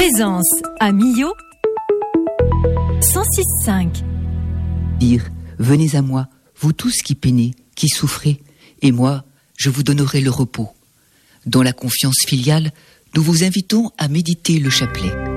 Présence à Millau 106.5. Dire, venez à moi, vous tous qui peinez, qui souffrez, et moi, je vous donnerai le repos. Dans la confiance filiale, nous vous invitons à méditer le chapelet.